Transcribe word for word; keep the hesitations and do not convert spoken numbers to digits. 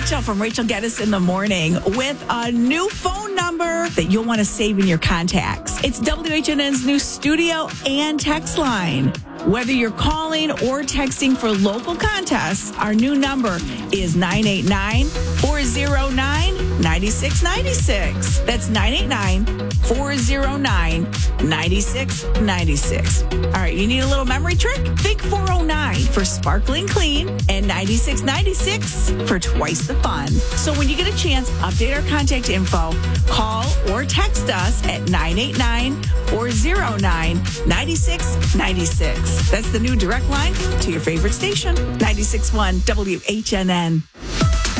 Rachel from Rachel Geddes in the Morning with a new phone number that you'll want to save in your contacts. It's W H N N's new studio and text line. Whether you're calling or texting for local contests, our new number is nine eight nine, four oh nine, nine six nine six. That's nine eight nine, four oh nine, nine six nine six. All right, you need a little memory trick? Think four oh nine for sparkling clean and ninety-six ninety-six for twice the fun. So when you get a chance, update our contact info, call or text us at nine eight nine, four oh nine, nine six nine six. That's the new direct line to your favorite station, ninety-six point one W H N N.